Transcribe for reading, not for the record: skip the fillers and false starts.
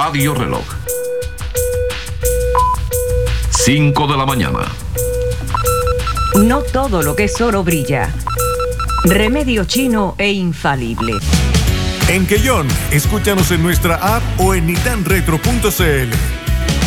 Radio Reloj. 5 de la mañana. No todo lo que es oro brilla. Remedio chino e infalible. En Quellón, escúchanos en nuestra app o en nitanretro.cl.